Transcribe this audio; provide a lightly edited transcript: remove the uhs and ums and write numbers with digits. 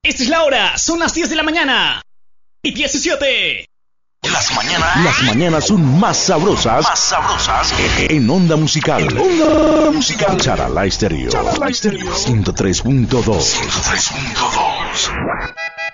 Esta es la hora, son las 10 de la mañana y 17. Las mañanas son más sabrosas en Onda Musical. Charalá Estéreo 103.2.